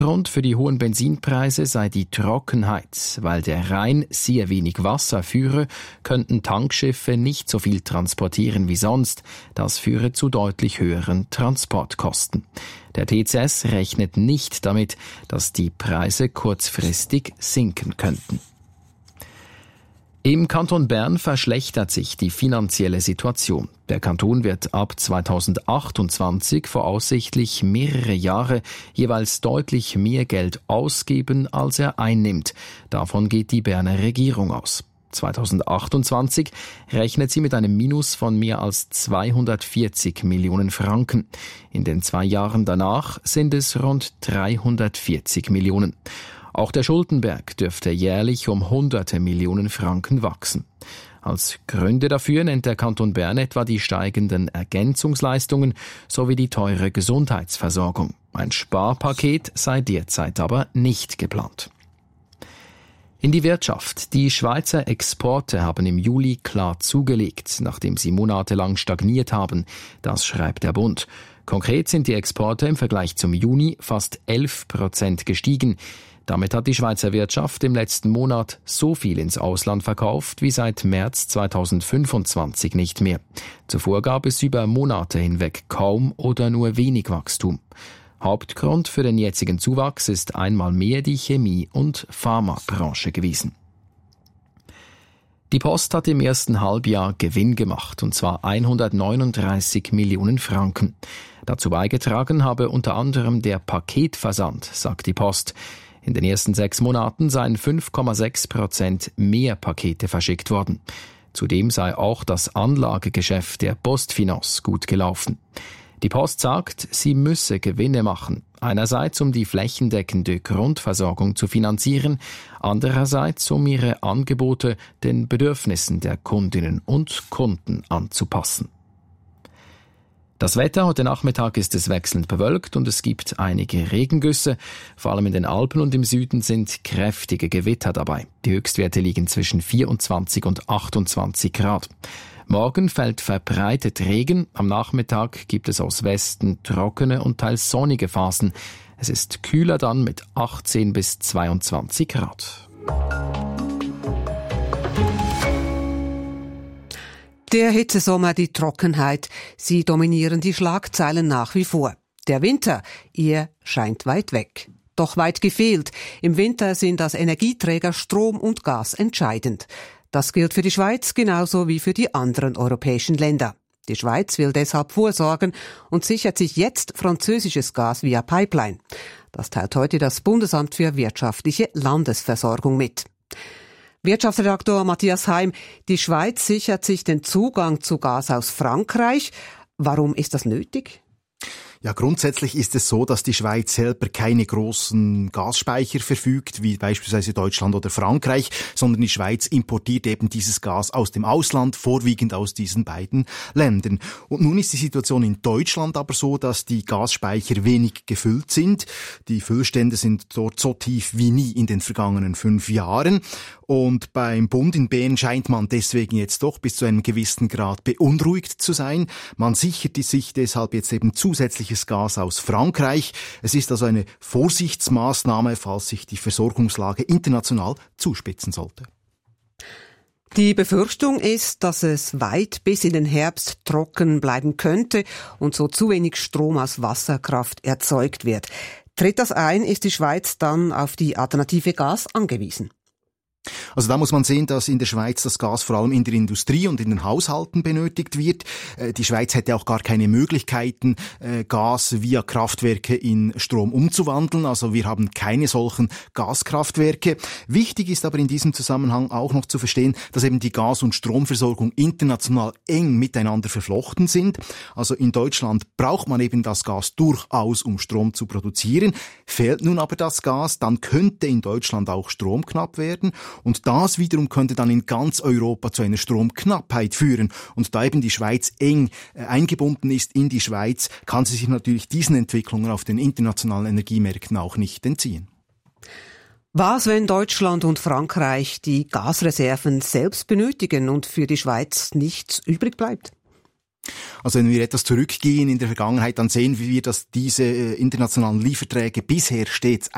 Grund für die hohen Benzinpreise sei die Trockenheit. Weil der Rhein sehr wenig Wasser führe, könnten Tankschiffe nicht so viel transportieren wie sonst. Das führe zu deutlich höheren Transportkosten. Der TCS rechnet nicht damit, dass die Preise kurzfristig sinken könnten. Im Kanton Bern verschlechtert sich die finanzielle Situation. Der Kanton wird ab 2028 voraussichtlich mehrere Jahre jeweils deutlich mehr Geld ausgeben, als er einnimmt. Davon geht die Berner Regierung aus. 2028 rechnet sie mit einem Minus von mehr als 240 Millionen Franken. In den 2 Jahren danach sind es rund 340 Millionen. Auch der Schuldenberg dürfte jährlich um Hunderte Millionen Franken wachsen. Als Gründe dafür nennt der Kanton Bern etwa die steigenden Ergänzungsleistungen sowie die teure Gesundheitsversorgung. Ein Sparpaket sei derzeit aber nicht geplant. In die Wirtschaft. Die Schweizer Exporte haben im Juli klar zugelegt, nachdem sie monatelang stagniert haben. Das schreibt der Bund. Konkret sind die Exporte im Vergleich zum Juni fast 11% gestiegen. Damit hat die Schweizer Wirtschaft im letzten Monat so viel ins Ausland verkauft wie seit März 2025 nicht mehr. Zuvor gab es über Monate hinweg kaum oder nur wenig Wachstum. Hauptgrund für den jetzigen Zuwachs ist einmal mehr die Chemie- und Pharmabranche gewesen. Die Post hat im ersten Halbjahr Gewinn gemacht, und zwar 139 Millionen Franken. Dazu beigetragen habe unter anderem der Paketversand, sagt die Post. In den ersten 6 Monaten seien 5,6% mehr Pakete verschickt worden. Zudem sei auch das Anlagegeschäft der PostFinance gut gelaufen. Die Post sagt, sie müsse Gewinne machen. Einerseits, um die flächendeckende Grundversorgung zu finanzieren, andererseits, um ihre Angebote den Bedürfnissen der Kundinnen und Kunden anzupassen. Das Wetter: Heute Nachmittag ist es wechselnd bewölkt und es gibt einige Regengüsse. Vor allem in den Alpen und im Süden sind kräftige Gewitter dabei. Die Höchstwerte liegen zwischen 24 und 28 Grad. Morgen fällt verbreitet Regen. Am Nachmittag gibt es aus Westen trockene und teils sonnige Phasen. Es ist kühler dann mit 18 bis 22 Grad. Der Hitzesommer, die Trockenheit, sie dominieren die Schlagzeilen nach wie vor. Der Winter, er scheint weit weg. Doch weit gefehlt. Im Winter sind als Energieträger Strom und Gas entscheidend. Das gilt für die Schweiz genauso wie für die anderen europäischen Länder. Die Schweiz will deshalb vorsorgen und sichert sich jetzt französisches Gas via Pipeline. Das teilt heute das Bundesamt für wirtschaftliche Landesversorgung mit. Wirtschaftsredaktor Matthias Heim, die Schweiz sichert sich den Zugang zu Gas aus Frankreich. Warum ist das nötig? Ja, grundsätzlich ist es so, dass die Schweiz selber keine großen Gasspeicher verfügt, wie beispielsweise Deutschland oder Frankreich, sondern die Schweiz importiert eben dieses Gas aus dem Ausland, vorwiegend aus diesen beiden Ländern. Und nun ist die Situation in Deutschland aber so, dass die Gasspeicher wenig gefüllt sind. Die Füllstände sind dort so tief wie nie in den vergangenen 5 Jahren. Und beim Bund in Bern scheint man deswegen jetzt doch bis zu einem gewissen Grad beunruhigt zu sein. Man sichert sich deshalb jetzt eben zusätzliches Gas aus Frankreich. Es ist also eine Vorsichtsmaßnahme, falls sich die Versorgungslage international zuspitzen sollte. Die Befürchtung ist, dass es weit bis in den Herbst trocken bleiben könnte und so zu wenig Strom aus Wasserkraft erzeugt wird. Tritt das ein, ist die Schweiz dann auf die alternative Gas angewiesen? Also da muss man sehen, dass in der Schweiz das Gas vor allem in der Industrie und in den Haushalten benötigt wird. Die Schweiz hätte auch gar keine Möglichkeiten, Gas via Kraftwerke in Strom umzuwandeln. Also wir haben keine solchen Gaskraftwerke. Wichtig ist aber in diesem Zusammenhang auch noch zu verstehen, dass eben die Gas- und Stromversorgung international eng miteinander verflochten sind. Also in Deutschland braucht man eben das Gas durchaus, um Strom zu produzieren. Fehlt nun aber das Gas, dann könnte in Deutschland auch Strom knapp werden. Und das wiederum könnte dann in ganz Europa zu einer Stromknappheit führen. Und da eben die Schweiz eng eingebunden ist in die Schweiz, kann sie sich natürlich diesen Entwicklungen auf den internationalen Energiemärkten auch nicht entziehen. Was, wenn Deutschland und Frankreich die Gasreserven selbst benötigen und für die Schweiz nichts übrig bleibt? Also wenn wir etwas zurückgehen in der Vergangenheit, dann sehen wir, dass diese internationalen Lieferträge bisher stets